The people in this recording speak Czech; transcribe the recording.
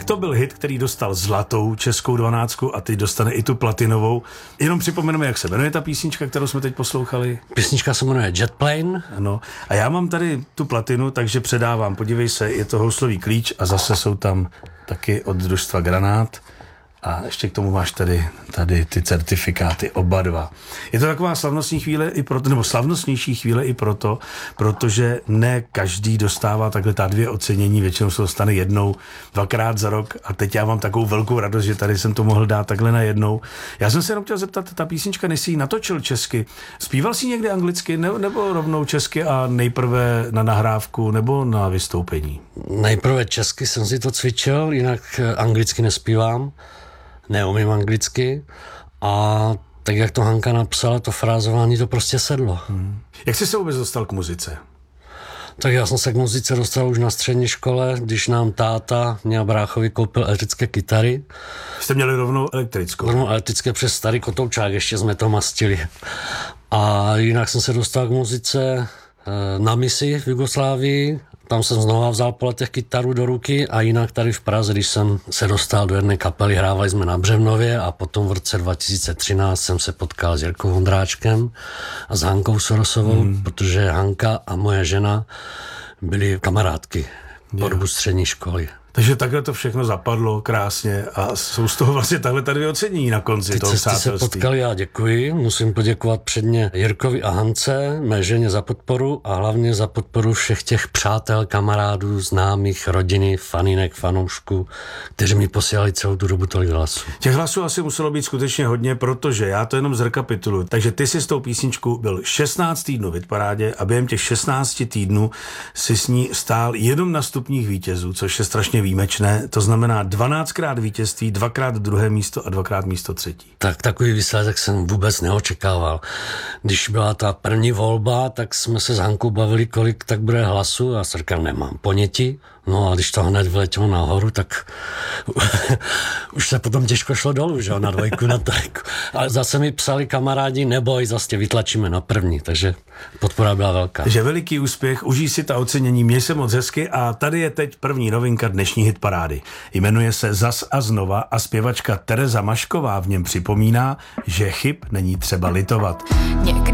to byl hit, který dostal zlatou českou 12 a teď dostane i tu platinovou. Jenom připomeneme, jak se jmenuje ta písnička, kterou jsme teď poslouchali. Písnička se jmenuje Jet Plane. Ano. A já mám tady tu platinu, takže předávám. Podívej se, je to houslový klíč a zase jsou tam taky od družstva Granát. A ještě k tomu máš tady ty certifikáty, oba dva. Je to taková slavnostní chvíle i proto, nebo slavnostnější chvíle i proto, protože ne každý dostává takhle ta 2 ocenění, většinou se dostane jednou, 2krát za rok a teď já mám takovou velkou radost, že tady jsem to mohl dát takhle na jednou. Já jsem se jenom chtěl zeptat, ta písnička, než jsi ji natočil česky, zpíval jsi někdy anglicky nebo rovnou česky a nejprve na nahrávku nebo na vystoupení? Nejprve česky jsem si to cvičil, jinak anglicky nespívám. Neumím anglicky a tak, jak to Hanka napsala, to frázování to prostě sedlo. Jak jsi se vůbec dostal k muzice? Tak já jsem se k muzice dostal už na střední škole, když nám táta mě a bráchovi koupil elektrické kytary. Jste měli rovnou elektrickou? Rovnou elektrické přes starý kotoučák, ještě jsme to mastili. A jinak jsem se dostal k muzice na misi v Jugoslávii. Tam jsem znova vzal po letech kytaru do ruky a jinak tady v Praze, když jsem se dostal do jedné kapely, hrávali jsme na Břevnově a potom v roce 2013 jsem se potkal s Jirkou Vondráčkem a s Hankou Sorosovou, protože Hanka a moje žena byly kamarádky po dobu střední školy. Takže takhle to všechno zapadlo krásně a jsou z toho vlastně tahle tady ocenění na konci toho přátelství. Se potkali, já děkuji. Musím poděkovat předně Jirkovi a Hance, mé ženě za podporu a hlavně za podporu všech těch přátel, kamarádů, známých, rodiny, faninek, fanoušků, kteří mi posílali celou tu dobu tolik hlasů. Těch hlasů asi muselo být skutečně hodně, protože já to jenom zrekapituluji. Takže ty si s tou písničkou byl 16 týdnů v hitparádě a během těch 16 týdnů si s ní stál jenom na stupních vítězů, což je strašně výjimečné, to znamená 12krát vítězství, 2krát druhé místo a 2krát místo třetí. Tak takový výsledek jsem vůbec neočekával. Když byla ta první volba, tak jsme se s Hankou bavili, kolik tak bude hlasu a říkám, nemám ponětí. No a když to hned vletělo nahoru, tak už se potom těžko šlo dolů, že na 2, na 3. Ale zase mi psali kamarádi, neboj, zase vytlačíme na první, takže podpora byla velká. Takže veliký úspěch, užij si ta ocenění, měj se moc hezky a tady je teď první novinka dnešní hitparády. Jmenuje se Zas a znova a zpěvačka Tereza Mašková v něm připomíná, že chyb není třeba litovat.